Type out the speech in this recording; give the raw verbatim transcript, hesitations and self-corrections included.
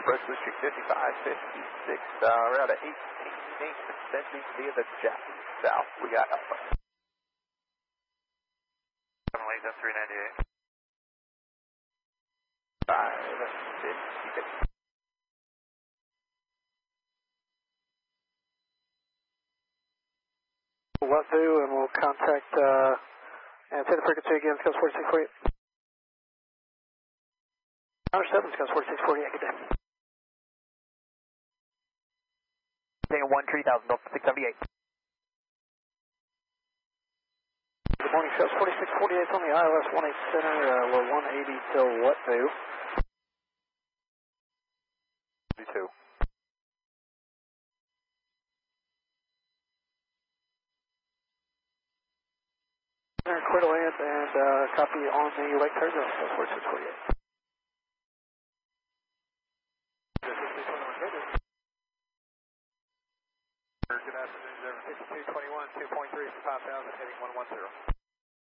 approach with Chick fifty-five fifty-six, uh, around at eighteen eight, descending via the jet south. We got Alpha. Late, that's three ninety-eight. five fifty-six. What do, and we'll contact, uh, and say the frequency again, Scouts forty-six forty-eight. Tower seven, Scouts forty-six forty-eight, good day. Taking one three thousand, Delta six seventy-eight. Good morning, Scouts forty-six forty-eight on the I L S one eight center, uh, we're one eighty till what do? two. Clear to land and uh, copy on the Lake Turtle, Scouts forty-six forty-eight. Good afternoon, Observer fifty-two twenty-one, two point three for five thousand, heading one one zero.